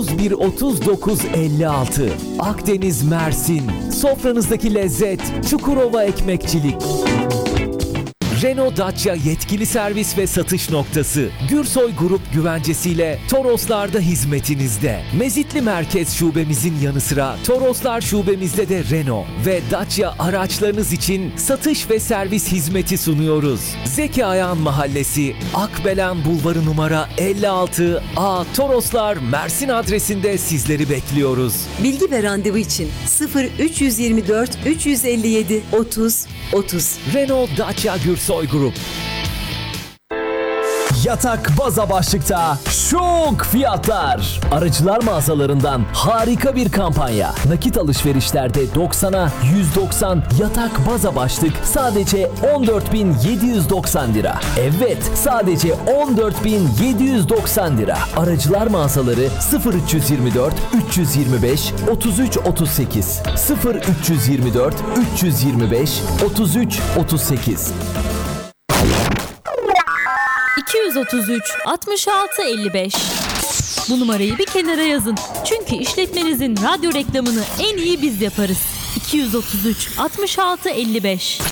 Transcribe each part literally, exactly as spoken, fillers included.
bir otuz dokuz elli altı Akdeniz Mersin. Sofranızdaki lezzet Çukurova Ekmekçilik. Renault Dacia yetkili servis ve satış noktası Gürsoy Grup güvencesiyle Toroslar'da hizmetinizde. Mezitli Merkez Şubemizin yanı sıra Toroslar Şubemizde de Renault ve Dacia araçlarınız için satış ve servis hizmeti sunuyoruz. Zeki Ayağan Mahallesi, Akbelen Bulvarı numara elli altı A Toroslar Mersin adresinde sizleri bekliyoruz. Bilgi ve randevu için sıfır üç yüz yirmi dört üç yüz elli yedi otuz otuz. Renault Dacia Gürsoy Grup. Yatak baza başlıkta şok fiyatlar. Aracılar mağazalarından harika bir kampanya. Nakit alışverişlerde doksana yüz doksan yatak baza başlık sadece on dört bin yedi yüz doksan lira. Evet, sadece on dört bin yedi yüz doksan lira. Aracılar mağazaları sıfır üç yüz yirmi dört üç yüz yirmi beş otuz üç otuz sekiz sıfır üç yüz yirmi dört üç yüz yirmi beş otuz üç otuz sekiz. iki yüz otuz üç altmış altı elli beş. Bu numarayı bir kenara yazın. Çünkü işletmenizin radyo reklamını en iyi biz yaparız. iki yüz otuz üç altmış altı elli beş.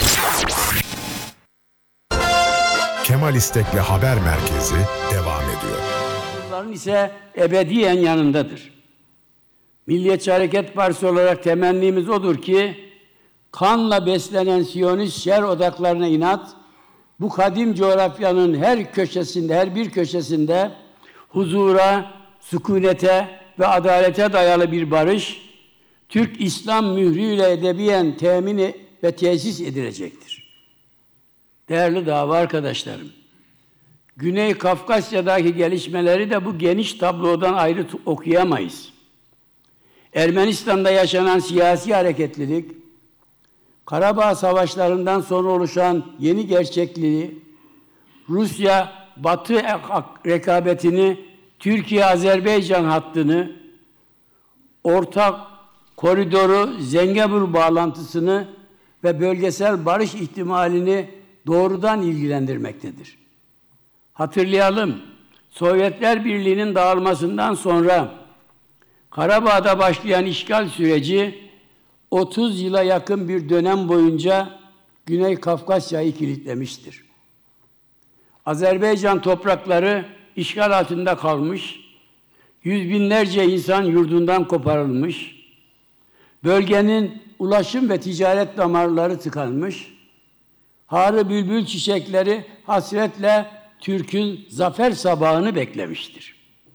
Kemal İstek'le Haber Merkezi devam ediyor. Bunların ise ebediyen yanındadır. Milliyetçi Hareket Partisi olarak temennimiz odur ki kanla beslenen Siyonist şer odaklarına inat, bu kadim coğrafyanın her köşesinde, her bir köşesinde huzura, sükunete ve adalete dayalı bir barış, Türk İslam mührüyle edebiyen temin ve tesis edilecektir. Değerli dava arkadaşlarım, Güney Kafkasya'daki gelişmeleri de bu geniş tablodan ayrı okuyamayız. Ermenistan'da yaşanan siyasi hareketlilik, Karabağ Savaşlarından sonra oluşan yeni gerçekliği, Rusya-Batı rekabetini, Türkiye-Azerbaycan hattını, ortak koridoru, Zengezur bağlantısını ve bölgesel barış ihtimalini doğrudan ilgilendirmektedir. Hatırlayalım, Sovyetler Birliği'nin dağılmasından sonra Karabağ'da başlayan işgal süreci, otuz yıla yakın bir dönem boyunca Güney Kafkasya'yı kilitlemiştir. Azerbaycan toprakları işgal altında kalmış, yüz binlerce insan yurdundan koparılmış, bölgenin ulaşım ve ticaret damarları tıkanmış, harı bülbül çiçekleri hasretle Türk'ün zafer sabahını beklemiştir.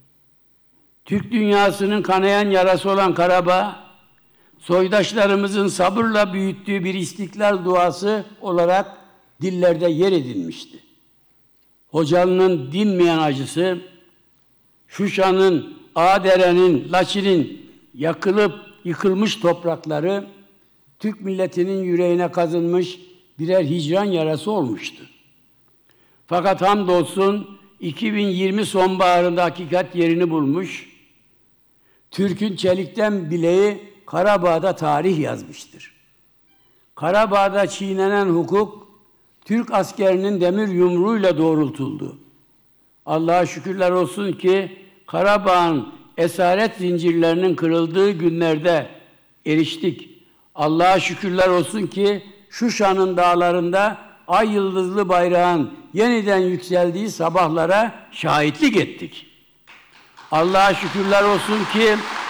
Türk dünyasının kanayan yarası olan Karabağ, soydaşlarımızın sabırla büyüttüğü bir istiklal duası olarak dillerde yer edinmişti. Hocalı'nın dinmeyen acısı, Şuşa'nın, Ağdere'nin, Laçin'in yakılıp yıkılmış toprakları, Türk milletinin yüreğine kazınmış birer hicran yarası olmuştu. Fakat hamdolsun iki bin yirmi sonbaharında hakikat yerini bulmuş, Türk'ün çelikten bileği Karabağ'da tarih yazmıştır. Karabağ'da çiğnenen hukuk, Türk askerinin demir yumruğuyla doğrultuldu. Allah'a şükürler olsun ki Karabağ'ın esaret zincirlerinin kırıldığı günlerde eriştik. Allah'a şükürler olsun ki Şuşa'nın dağlarında ay yıldızlı bayrağın yeniden yükseldiği sabahlara şahitlik ettik. Allah'a şükürler olsun ki